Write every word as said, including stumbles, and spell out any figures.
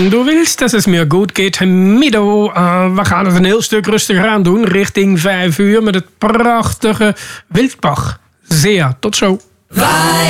Du willst, dass es mir gut geht, Mido. Uh, we gaan het een heel stuk rustiger aan doen. Richting vijf uur met het prachtige Wildbach. Zeer, tot zo.